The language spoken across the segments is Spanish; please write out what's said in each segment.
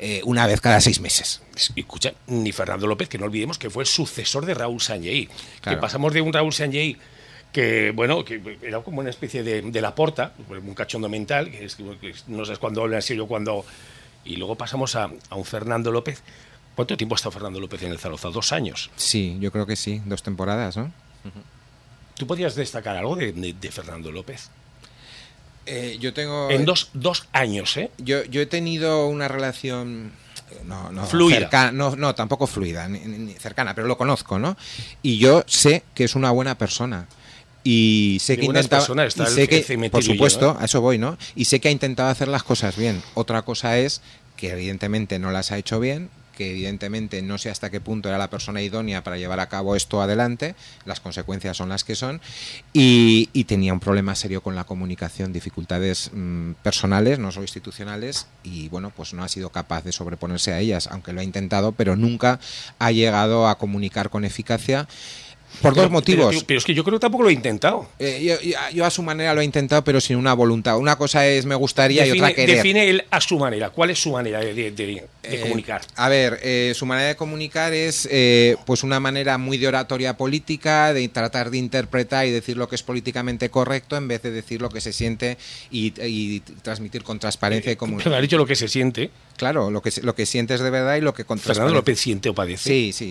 una vez cada 6 meses. Escucha, ni Fernando López, que no olvidemos que fue el sucesor de Raúl Sanllehy. Claro. Que pasamos de un Raúl Sanllehy que, bueno, que era como una especie de Laporta, un cachondo mental, que no sabes cuándo habla en serio, cuándo... Y luego pasamos a un Fernando López. ¿Cuánto tiempo ha estado Fernando López en el Zaragoza? 2 años. Sí, yo creo que sí, 2 temporadas, ¿no? ¿Tú podrías destacar algo de Fernando López? Yo tengo... En dos años, ¿eh? Yo he tenido una relación... No, fluida. Cercana, no, tampoco fluida, ni cercana, pero lo conozco, ¿no? Y yo sé que es una buena persona. Y sé que intentaba, por supuesto, lleno, ¿eh? A eso voy, ¿no? Y sé que ha intentado hacer las cosas bien. Otra cosa es que evidentemente no las ha hecho bien, que evidentemente no sé hasta qué punto era la persona idónea para llevar a cabo esto adelante, las consecuencias son las que son, y tenía un problema serio con la comunicación, dificultades personales, no solo institucionales, y bueno, pues no ha sido capaz de sobreponerse a ellas, aunque lo ha intentado, pero nunca ha llegado a comunicar con eficacia. Por 2 motivos. Pero es que yo creo que tampoco lo he intentado. Yo a su manera lo he intentado, pero sin una voluntad. Una cosa es me gustaría y otra querer. Define él a su manera. ¿Cuál es su manera de comunicar? A ver, su manera de comunicar es pues una manera muy de oratoria política, de tratar de interpretar y decir lo que es políticamente correcto en vez de decir lo que se siente y transmitir con transparencia y comunicación. Pero ha dicho lo que se siente. Claro, lo que sientes de verdad y lo que con Fernando López siente o padece. Sí.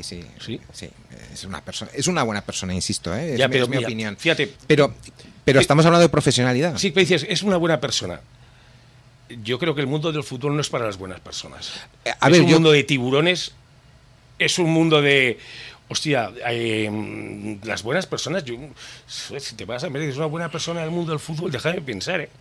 Es una buena persona, insisto, ¿eh? Es mi opinión. Fíjate. Pero estamos hablando de profesionalidad. Sí, pero dices, es una buena persona. Yo creo que el mundo del fútbol no es para las buenas personas. Mundo de tiburones, es un mundo de... Hostia, las buenas personas, si te vas a meter, es una buena persona en el mundo del fútbol, déjame pensar, ¿eh?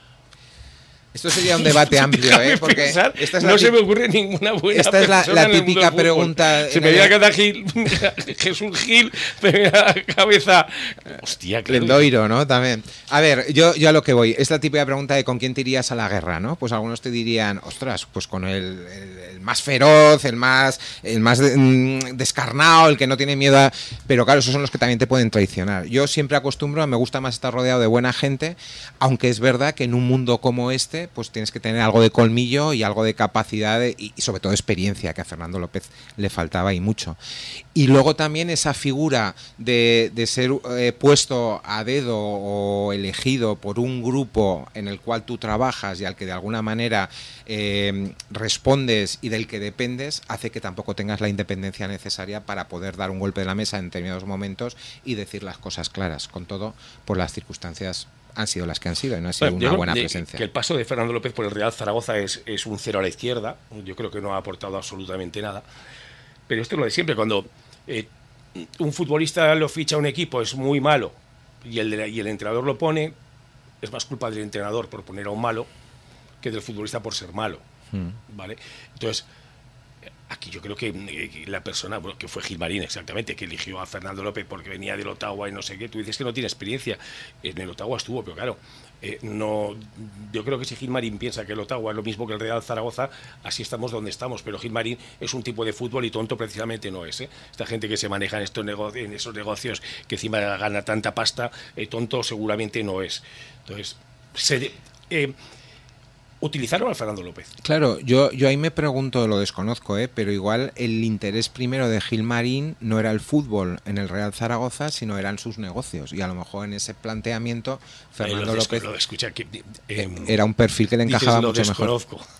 Esto sería un debate amplio, ¿eh? Porque no se me ocurre ninguna buena persona. Esta es la típica pregunta. Se me viene a cada Jesús Gil, me viene a la cabeza. Hostia, claro. Lendoiro, ¿no? También. A ver, yo a lo que voy. Es la típica pregunta de con quién te irías a la guerra, ¿no? Pues algunos te dirían, ostras, pues con el más feroz, el más descarnado, el que no tiene miedo a... Pero claro, esos son los que también te pueden traicionar. Yo siempre acostumbro, me gusta más estar rodeado de buena gente, aunque es verdad que en un mundo como este, pues tienes que tener algo de colmillo y algo de capacidad y sobre todo experiencia, que a Fernando López le faltaba y mucho. Y luego también esa figura de ser puesto a dedo o elegido por un grupo en el cual tú trabajas y al que de alguna manera respondes y del que dependes, hace que tampoco tengas la independencia necesaria para poder dar un golpe de la mesa en determinados momentos y decir las cosas claras. Con todo, por las circunstancias han sido las que han sido y no ha sido una buena presencia. Que el paso de Fernando López por el Real Zaragoza es un 0 a la izquierda. Yo creo que no ha aportado absolutamente nada. Pero esto es lo de siempre. Cuando un futbolista lo ficha a un equipo es muy malo y el entrenador lo pone, es más culpa del entrenador por poner a un malo que del futbolista por ser malo. ¿Vale? Entonces, aquí yo creo que la persona, bueno, que fue Gilmarín exactamente, que eligió a Fernando López porque venía del Ottawa y no sé qué, tú dices que no tiene experiencia. En el Ottawa estuvo, pero claro, no, yo creo que si Gilmarín piensa que el Ottawa es lo mismo que el Real Zaragoza, así estamos donde estamos, pero Gilmarín es un tipo de fútbol y tonto precisamente no es, ¿eh? Esta gente que se maneja en esos negocios que encima gana tanta pasta, tonto seguramente no es. Entonces, utilizaron al Fernando López. Claro, yo ahí me pregunto, lo desconozco, pero igual el interés primero de Gilmarín no era el fútbol en el Real Zaragoza, sino eran sus negocios. Y a lo mejor en ese planteamiento Fernando López era un perfil que le encajaba mucho mejor.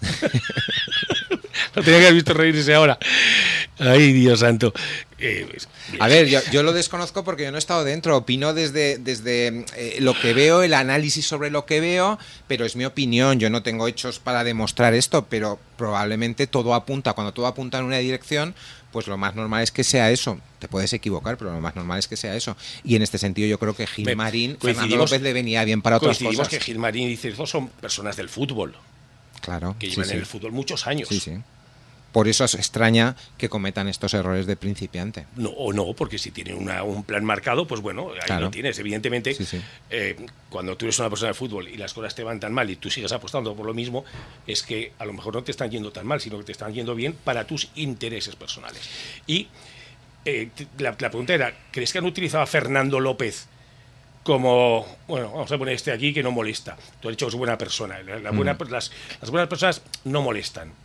Lo tenía que haber visto reírse ahora. Ay, Dios santo. A ver, yo lo desconozco porque yo no he estado dentro. Opino desde lo que veo, el análisis sobre lo que veo, pero es mi opinión. Yo no tengo hechos para demostrar esto, pero probablemente todo apunta. Cuando todo apunta en una dirección, pues lo más normal es que sea eso. Te puedes equivocar, pero lo más normal es que sea eso. Y en este sentido yo creo que Gilmarín, Fernando López le venía bien para otras cosas. Coincidimos que Gilmarín y Cirzo son personas del fútbol. Claro. Que llevan en el fútbol muchos años. Sí. Por eso es extraña que cometan estos errores de principiante. No, porque si tienen un plan marcado, pues bueno, ahí lo tienes. Evidentemente, cuando tú eres una persona de fútbol y las cosas te van tan mal y tú sigues apostando por lo mismo, es que a lo mejor no te están yendo tan mal, sino que te están yendo bien para tus intereses personales. Y la pregunta era, ¿crees que han utilizado a Fernando López como, bueno, vamos a poner este aquí que no molesta? Tú has dicho que es buena persona. Las buenas personas no molestan.